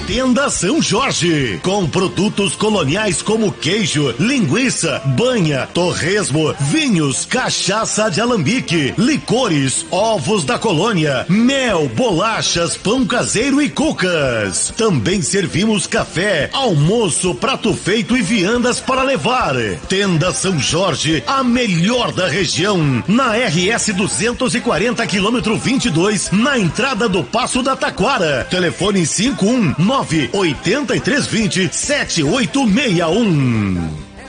Tenda São Jorge, com produtos coloniais como queijo, linguiça, banha, torresmo, vinhos, cachaça de alambique, licores, ovos da colônia, mel, bolachas, pão caseiro e cucas. Também servimos café, almoço, prato feito e viandas para levar. Tenda São Jorge, a melhor da região, na RS 240 km 22, na entrada do Passo da Taquara. Telefone 519-8320-7861.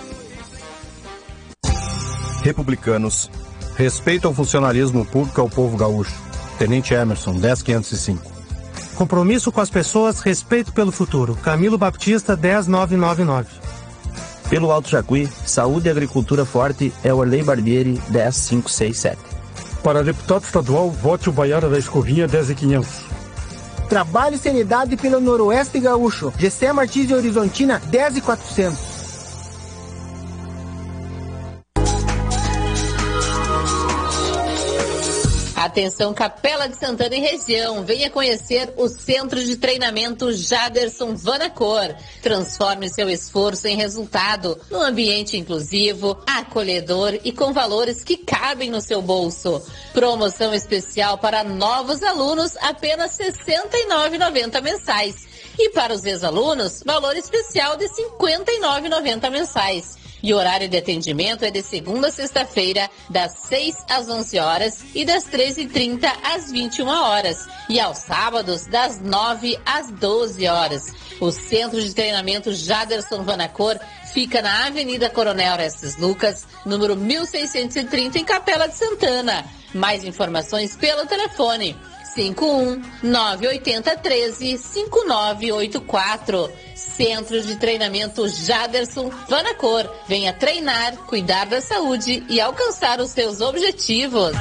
Republicanos, respeito ao funcionalismo público ao povo gaúcho. Tenente Emerson, 10505. Compromisso com as pessoas, respeito pelo futuro. Camilo Baptista, 10999. Pelo Alto Jacuí, saúde e agricultura forte é o Arley Barbieri, 10567. Para deputado estadual, vote o Baiara da Escovinha, 10500. Trabalho e seriedade pelo Noroeste Gaúcho. Gessé Martins e Horizontina, 10400. Atenção, Capela de Santana e região. Venha conhecer o Centro de Treinamento Jaderson Vanacor. Transforme seu esforço em resultado num ambiente inclusivo, acolhedor e com valores que cabem no seu bolso. Promoção especial para novos alunos, apenas R$ 69,90 mensais. E para os ex-alunos, valor especial de R$ 59,90 mensais. E o horário de atendimento é de segunda a sexta-feira, das 6 às 11 horas e das 13h30 às 21 horas. E aos sábados, das 9 às 12 horas. O Centro de Treinamento Jaderson Vanacor fica na Avenida Coronel Orestes Lucas, número 1630, em Capela de Santana. Mais informações pelo telefone 51-980-13-5984. Centro de Treinamento Jaderson Vanacor. Venha treinar, cuidar da saúde e alcançar os seus objetivos.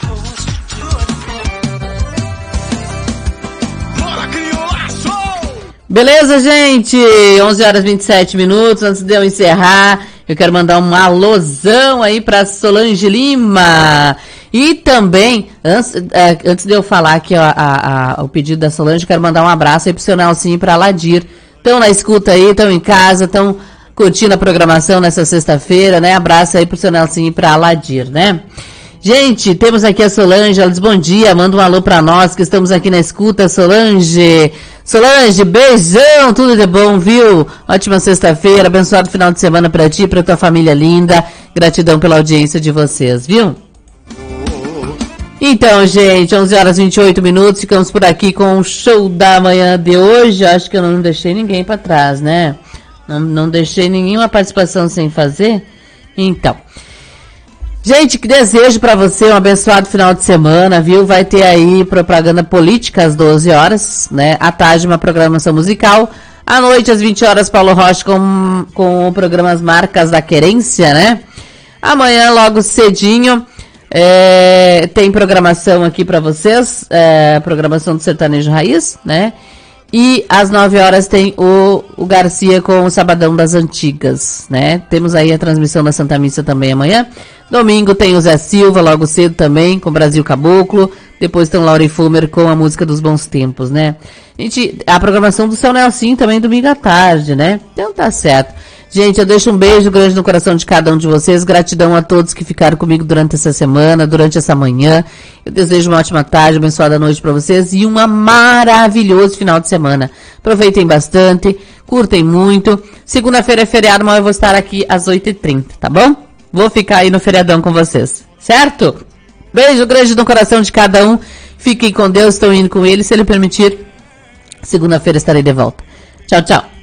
Beleza, gente? 11 horas e 27 minutos. Antes de eu encerrar, eu quero mandar um alôzão aí pra Solange Lima. E também, antes de eu falar aqui o pedido da Solange, quero mandar um abraço aí pro seu Nelson e pra Ladir. Estão na escuta aí, estão em casa, estão curtindo a programação nessa sexta-feira, né? Abraço aí pro seu Nelson e pra Ladir, né? Gente, temos aqui a Solange, ela diz bom dia, manda um alô pra nós que estamos aqui na escuta, Solange. Solange, beijão, tudo de bom, viu? Ótima sexta-feira, abençoado final de semana pra ti e pra tua família linda. Gratidão pela audiência de vocês, viu? Então, gente, 11 horas e 28 minutos, ficamos por aqui com o show da manhã de hoje. Acho que eu não deixei ninguém para trás, né? Não deixei nenhuma participação sem fazer. Então, gente, que desejo para você um abençoado final de semana, viu? Vai ter aí propaganda política às 12 horas, né? À tarde, uma programação musical. À noite, às 20 horas, Paulo Rocha com o programa As Marcas da Querência, né? Amanhã, logo cedinho, tem programação aqui para vocês, programação do Sertanejo Raiz, né? E às 9 horas tem o Garcia com o Sabadão das Antigas, né? Temos aí a transmissão da Santa Missa também amanhã. Domingo tem o Zé Silva, logo cedo também, com Brasil Caboclo. Depois tem o Lauri Fumer com a música dos bons tempos, né? Gente, a programação do São Nelson também domingo à tarde, né? Então tá certo. Gente, eu deixo um beijo grande no coração de cada um de vocês. Gratidão a todos que ficaram comigo durante essa semana, durante essa manhã. Eu desejo uma ótima tarde, abençoada noite para vocês e um maravilhoso final de semana. Aproveitem bastante, curtem muito. Segunda-feira é feriado, mas eu vou estar aqui às 8h30, tá bom? Vou ficar aí no feriadão com vocês, certo? Beijo grande no coração de cada um. Fiquem com Deus, estou indo com ele. Se ele permitir, segunda-feira estarei de volta. Tchau, tchau.